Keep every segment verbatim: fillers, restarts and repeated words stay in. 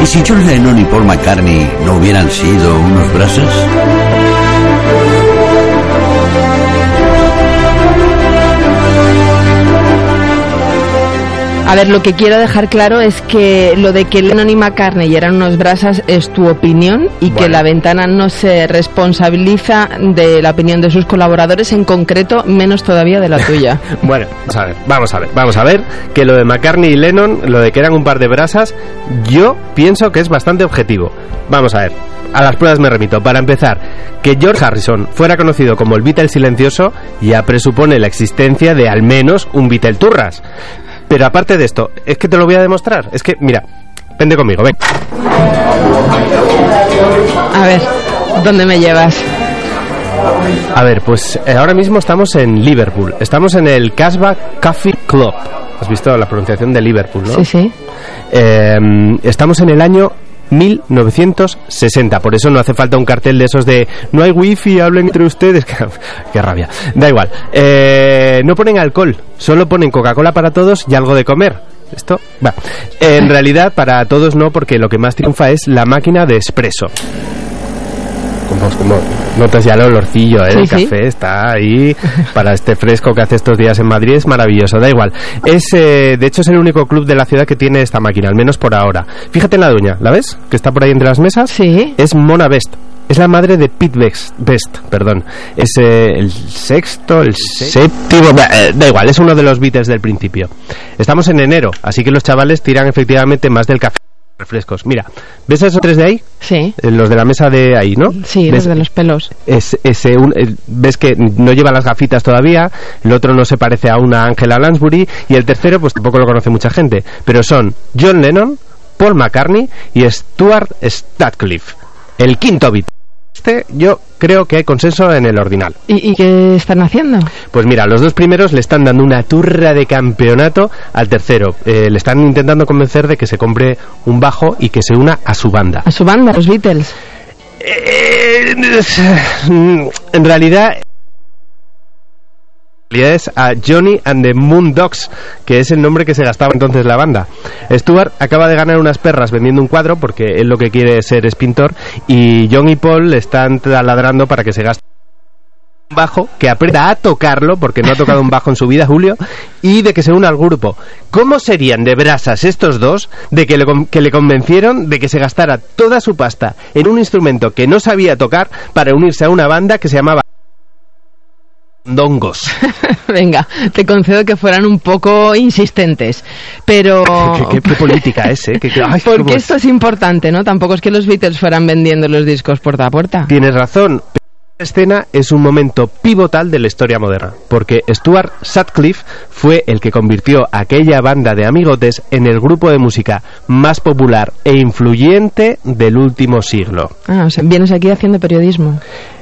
¿Y si John Lennon y Paul McCartney no hubieran sido unos brasas? A ver, lo que quiero dejar claro es que lo de que Lennon y McCartney eran unos brasas es tu opinión y bueno, que La Ventana no se responsabiliza de la opinión de sus colaboradores, en concreto, menos todavía de la tuya. Bueno, vamos a ver, vamos a ver, vamos a ver, que lo de McCartney y Lennon, lo de que eran un par de brasas, yo pienso que es bastante objetivo. Vamos a ver, a las pruebas me remito. Para empezar, que George Harrison fuera conocido como el Beatle silencioso ya presupone la existencia de al menos un Beatle turras. Pero aparte de esto, es que te lo voy a demostrar. Es que, mira, vente conmigo, ven. A ver, ¿dónde me llevas? A ver, pues eh, ahora mismo estamos en Liverpool. Estamos en el Casbah Coffee Club. ¿Has visto la pronunciación de Liverpool, no? Sí, sí. Eh, estamos en el año mil novecientos sesenta, por eso no hace falta un cartel de esos de no hay wifi, hablen entre ustedes. Qué rabia, da igual. Eh, no ponen alcohol, solo ponen Coca-Cola para todos y algo de comer. Esto, va. En realidad para todos no, porque lo que más triunfa es la máquina de espresso. Como, como notas ya el olorcillo, ¿eh? Sí, el sí. café está ahí para este fresco que hace estos días en Madrid, es maravilloso, da igual. Es, eh, de hecho es el único club de la ciudad que tiene esta máquina, al menos por ahora. Fíjate en la dueña, ¿la ves? Que está por ahí entre las mesas. Sí. Es Mona Best. Es la madre de Pete Best, Best perdón. Es eh, el sexto, el séptimo, eh, da igual, es uno de los Beatles del principio. Estamos en enero, así que los chavales tiran efectivamente más del café. Refrescos. Mira, ¿ves esos tres de ahí? Sí. Eh, los de la mesa de ahí, ¿no? Sí, ¿ves? los de los pelos. Es, ese, un, eh, ves que no lleva las gafitas todavía, el otro no se parece a una Angela Lansbury y el tercero pues tampoco lo conoce mucha gente, pero son John Lennon, Paul McCartney y Stuart Sutcliffe, el quinto Beatle. Este yo creo que hay consenso en el ordinal. ¿Y, ¿Y qué están haciendo? Pues mira, los dos primeros le están dando una turra de campeonato al tercero. Eh, le están intentando convencer de que se compre un bajo y que se una a su banda. ¿A su banda, los Beatles? Eh, en realidad... es a Johnny and the Moondogs, que es el nombre que se gastaba entonces la banda. Stuart acaba de ganar unas perras vendiendo un cuadro, porque él lo que quiere ser es pintor, y John y Paul le están taladrando para que se gaste un bajo, que aprenda a tocarlo, porque no ha tocado un bajo en su vida, Julio, y de que se una al grupo. ¿Cómo serían de brasas estos dos de que le, que le convencieron de que se gastara toda su pasta en un instrumento que no sabía tocar para unirse a una banda que se llamaba Dongos? Venga, te concedo que fueran un poco insistentes, pero... ¿Qué, qué, qué política es, eh? ¿Qué, qué... Ay, porque cómo... esto es importante, ¿no? Tampoco es que los Beatles fueran vendiendo los discos puerta a puerta. Tienes razón. Esta escena es un momento pivotal de la historia moderna, porque Stuart Sutcliffe fue el que convirtió a aquella banda de amigotes en el grupo de música más popular e influyente del último siglo. Ah, o sea, vienes aquí haciendo periodismo.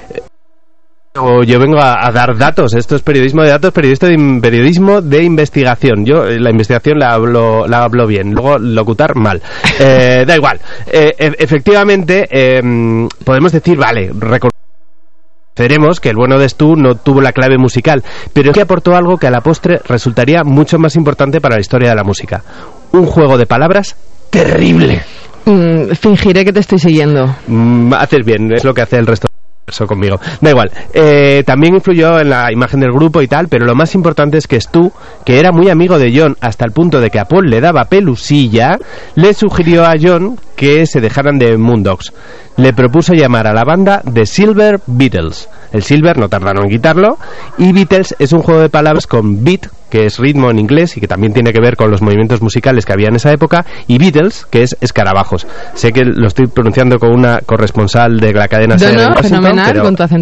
O yo vengo a, a dar datos. Esto es periodismo de datos, periodismo de, periodismo de investigación. Yo eh, la investigación la hablo, la hablo bien, luego locutar mal. Eh, da igual. Eh, e- efectivamente, eh, podemos decir, vale, reconoceremos que el bueno de Stu no tuvo la clave musical, pero es que aportó algo que a la postre resultaría mucho más importante para la historia de la música. Un juego de palabras terrible. Mm, fingiré que te estoy siguiendo. Mm, haces bien, es lo que hace el resto. Eso conmigo, da igual. Eh, también influyó en la imagen del grupo y tal, pero lo más importante es que Stu, que era muy amigo de John hasta el punto de que a Paul le daba pelusilla, le sugirió a John que se dejaran de Moondogs. Le propuso llamar a la banda The Silver Beatles. El Silver no tardaron en quitarlo, y Beatles es un juego de palabras con beat, que es ritmo en inglés y que también tiene que ver con los movimientos musicales que había en esa época, y Beatles, que es escarabajos. Sé que lo estoy pronunciando con una corresponsal de la cadena no, SER en no, Washington, fenomenal, pero... con tu acento